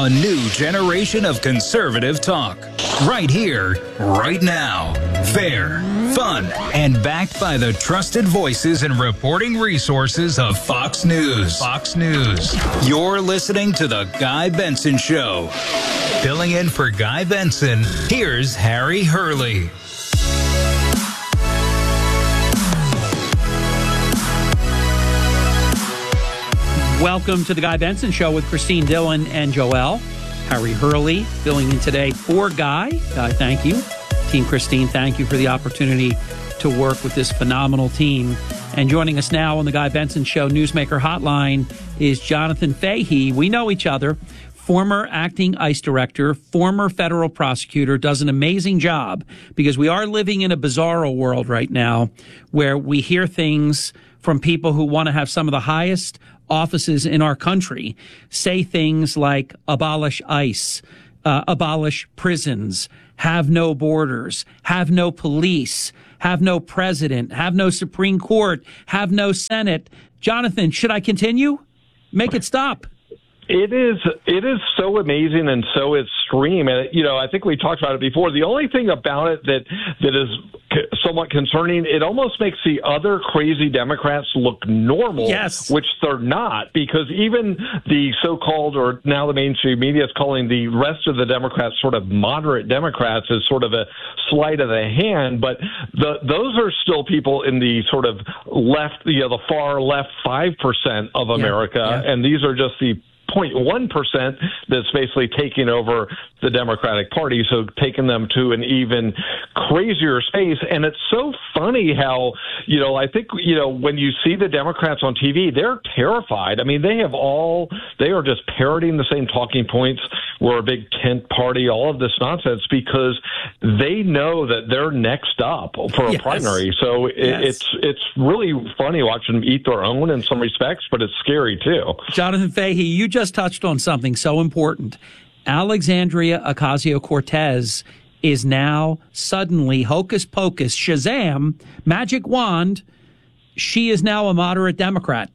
A new generation of conservative talk. Right here, right now. Fair, fun, and backed by the trusted voices and reporting resources of Fox News. Fox News. You're listening to The Guy Benson Show. Filling in for Guy Benson, here's Harry Hurley. Welcome to the Guy Benson Show with Christine Dillon and Joel. Harry Hurley filling in today for Guy. Guy, thank you. Team Christine, thank you for the opportunity to work with this phenomenal team. And joining us now on the Guy Benson Show Newsmaker Hotline is Jonathan Fahey. We know each other. Former acting ICE director, former federal prosecutor, does an amazing job because we are living in a bizarro world right now where we hear things from people who want to have some of the highest offices in our country say things like abolish ICE, abolish prisons, have no borders, have no police, have no president, have no Supreme Court, have no Senate. Jonathan, should I continue? Make it stop. It is so amazing and so extreme. And, I think we talked about it before. The only thing about it that is somewhat concerning, it almost makes the other crazy Democrats look normal, yes, which they're not, because even the so-called, or now the mainstream media is calling the rest of the Democrats sort of moderate Democrats, is sort of a sleight of the hand. But those are still people in the sort of left, the far left 5% of America. Yeah. And these are just the 0.1% that's basically taking over the Democratic Party, so taking them to an even crazier space. And it's so funny how, I think, when you see the Democrats on TV, they're terrified. I mean, they are just parroting the same talking points. We're a big tent party, all of this nonsense, because they know that they're next up for a primary. So it's really funny watching them eat their own in some respects, but it's scary too. Jonathan Fahey, you just touched on something so important. Alexandria Ocasio-Cortez is now suddenly, hocus pocus, Shazam, magic wand, she is now a moderate Democrat.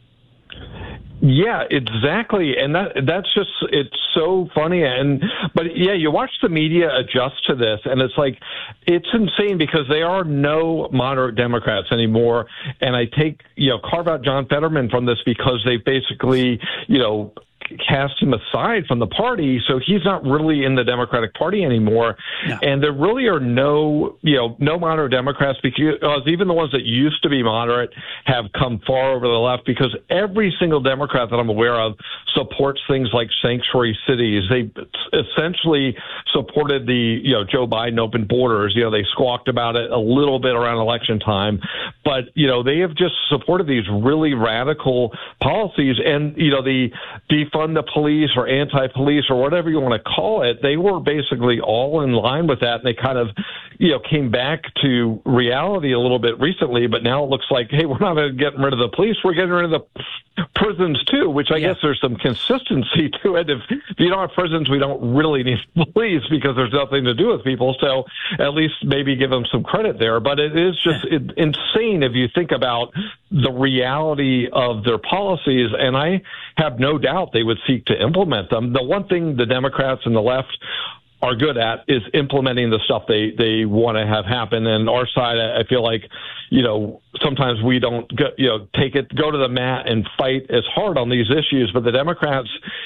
Yeah, exactly. And that's just, it's so funny. But you watch the media adjust to this, and it's like, it's insane because there are no moderate Democrats anymore. And I carve out John Fetterman from this because they basically, cast him aside from the party, so he's not really in the Democratic Party anymore. No. And there really are no moderate Democrats, because even the ones that used to be moderate have come far over the left, because every single Democrat that I'm aware of supports things like sanctuary cities. They essentially supported the Joe Biden open borders. They squawked about it a little bit around election time, but they have just supported these really radical policies. And the defund the police or anti-police or whatever you want to call it, they were basically all in line with that. And they kind of, came back to reality a little bit recently, but now it looks like, hey, we're not getting rid of the police, we're getting rid of the prisons too, which I guess there's some consistency to it. If you don't have prisons, we don't really need police because there's nothing to do with people. So at least maybe give them some credit there. But it is just insane if you think about the reality of their policies. And I have no doubt they would seek to implement them. The one thing the Democrats and the left are good at is implementing the stuff they want to have happen. And our side, I feel like, sometimes we don't go to the mat and fight as hard on these issues. But the Democrats,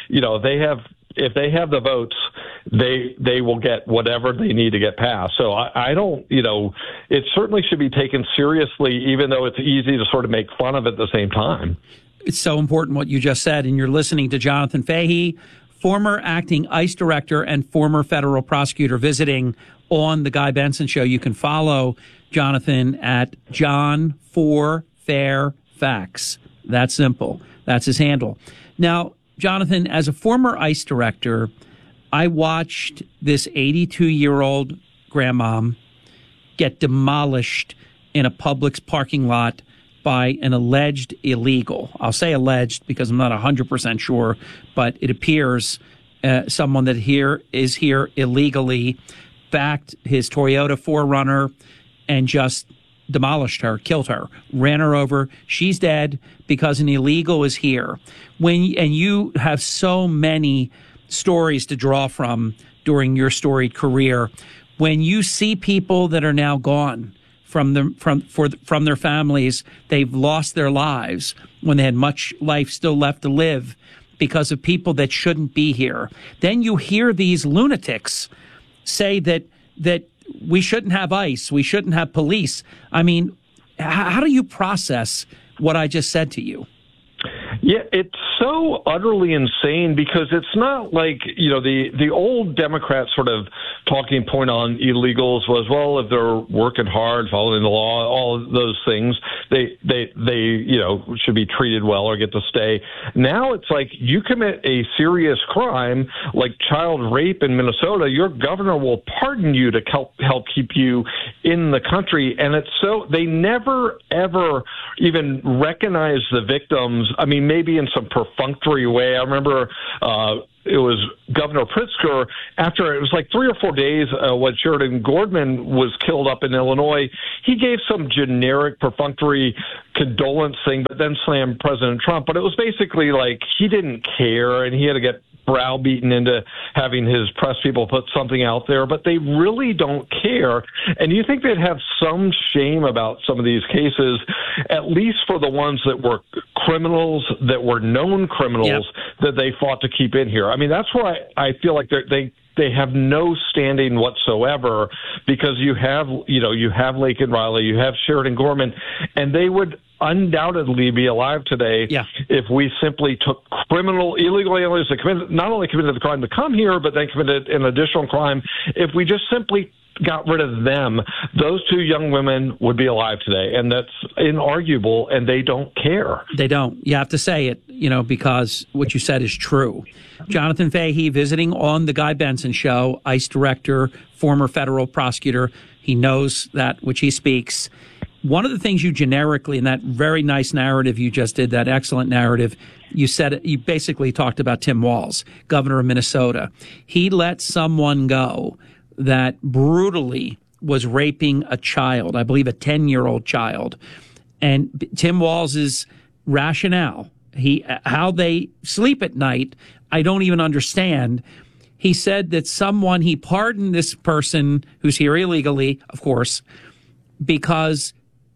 if they have the votes, they will get whatever they need to get passed. So I don't, it certainly should be taken seriously, even though it's easy to sort of make fun of it at the same time. It's so important what you just said, and you're listening to Jonathan Fahey, former acting ICE director and former federal prosecutor, visiting on the Guy Benson Show. You can follow Jonathan at John4Fairfax. That's simple. That's his handle. Now, Jonathan, as a former ICE director, I watched this 82-year-old grandmom get demolished in a Publix parking lot by an alleged illegal. I'll say alleged because I'm not 100% sure, but it appears someone that is here illegally backed his Toyota 4Runner and just demolished her, killed her, ran her over. She's dead because an illegal is here. And you have so many stories to draw from during your storied career. When you see people that are now gone from their families, they've lost their lives when they had much life still left to live because of people that shouldn't be here. Then you hear these lunatics say that we shouldn't have ICE, we shouldn't have police. I mean, how do you process what I just said to you? Yeah, it's so utterly insane because it's not like, the old Democrat sort of talking point on illegals was, well, if they're working hard, following the law, all of those things, they should be treated well or get to stay. Now it's like you commit a serious crime like child rape in Minnesota, your governor will pardon you to help keep you in the country. And it's so they never, ever even recognize the victims. I mean, maybe in some perfunctory way. I remember it was Governor Pritzker, after it was like 3 or 4 days when Sheridan Gordman was killed up in Illinois, he gave some generic perfunctory condolence thing, but then slammed President Trump. But it was basically like he didn't care, and he had to get browbeaten into having his press people put something out there, but they really don't care. And you think they'd have some shame about some of these cases, at least for the ones that were criminals, that were known criminals, that they fought to keep in here. I mean, that's why I feel like they have no standing whatsoever, because you have Laken Riley, you have Sheridan Gorman, and they would undoubtedly be alive today if we simply took illegal aliens that not only committed the crime to come here, but then committed an additional crime. If we just simply got rid of them, those two young women would be alive today. And that's inarguable, and they don't care. They don't. You have to say it, because what you said is true. Jonathan Fahey visiting on the Guy Benson Show, ICE director, former federal prosecutor. He knows that which he speaks. One of the things you generically, in that very nice narrative you just did, that excellent narrative, you basically talked about Tim Walz, governor of Minnesota. He let someone go that brutally was raping a child, I believe a 10-year-old child. And Tim Walz's rationale, how they sleep at night, I don't even understand. He said that he pardoned this person who's here illegally, of course, because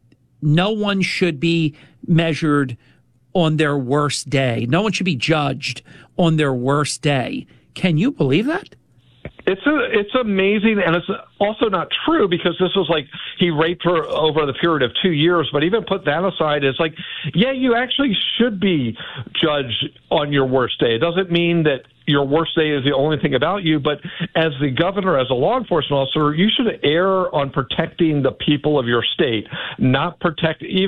no one should be measured on their worst day. No one should be judged on their worst day. Can you believe that? It's amazing, and it's also not true, because this was like he raped her over the period of 2 years. But even put that aside, it's like, yeah, you actually should be judged on your worst day. It doesn't mean that your worst day is the only thing about you, but as the governor, as a law enforcement officer, you should err on protecting the people of your state, not protecting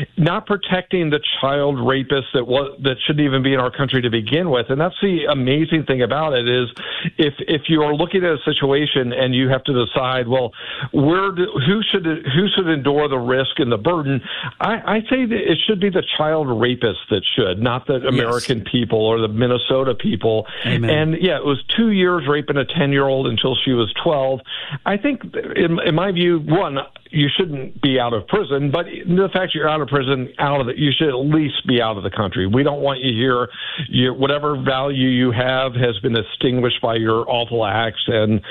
the child rapist that shouldn't even be in our country to begin with. And that's the amazing thing about it, is if you are looking at a situation and you have to decide, well, who should endure the risk and the burden, I say that it should be the child rapist that should, not the American people or the Minnesota people. Amen. And it was 2 years raping a 10-year-old until she was 12. I think, in my view, one, you shouldn't be out of prison, but the fact you're out of prison, you should at least be out of the country. We don't want you here. Whatever value you have has been extinguished by your awful acts, and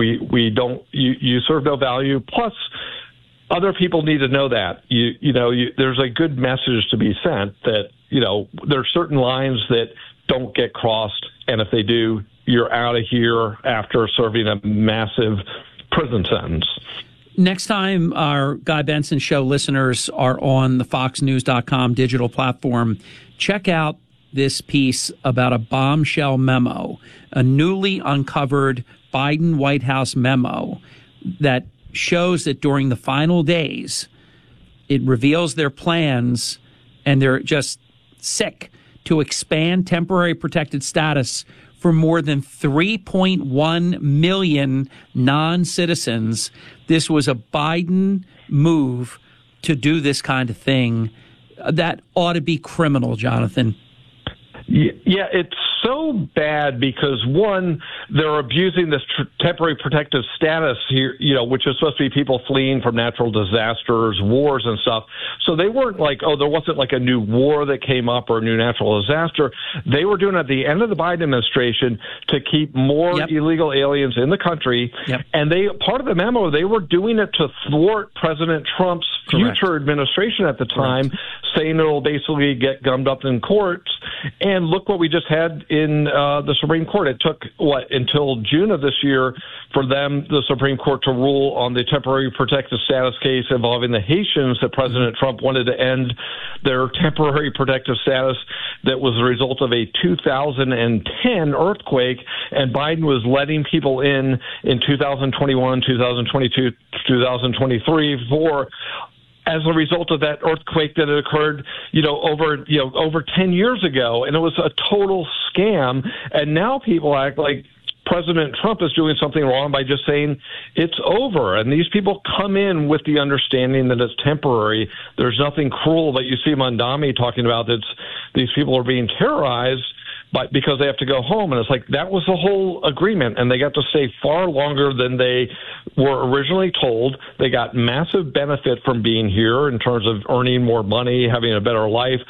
you serve no value. Plus, other people need to know that. There's a good message to be sent that, there are certain lines that don't get crossed, and if they do, you're out of here after serving a massive prison sentence. Next time our Guy Benson Show listeners are on the FoxNews.com digital platform, check out this piece about a bombshell memo, a newly uncovered Biden White House memo that shows that during the final days, it reveals their plans, and they're just sick to expand temporary protected status for more than 3.1 million non-citizens. This was a Biden move to do this kind of thing. That ought to be criminal, Jonathan. Yeah, it's so bad because, one, they're abusing this temporary protective status here, which is supposed to be people fleeing from natural disasters, wars and stuff. So they weren't like, there wasn't like a new war that came up or a new natural disaster. They were doing it at the end of the Biden administration to keep more illegal aliens in the country. Yep. And part of the memo, they were doing it to thwart President Trump's future administration at the time, saying it'll basically get gummed up in courts. And look what we just had in the Supreme Court. It took, until June of this year for the Supreme Court, to rule on the temporary protective status case involving the Haitians that President Trump wanted to end their temporary protective status that was the result of a 2010 earthquake, and Biden was letting people in 2021, 2022, 2023 as a result of that earthquake that had occurred, over 10 years ago. And it was a total scam. And now people act like President Trump is doing something wrong by just saying it's over. And these people come in with the understanding that it's temporary. There's nothing cruel that you see Mondami talking about. These people are being terrorized because they have to go home. And it's like, that was the whole agreement. And they got to stay far longer than they were originally told. They got massive benefit from being here in terms of earning more money, having a better life.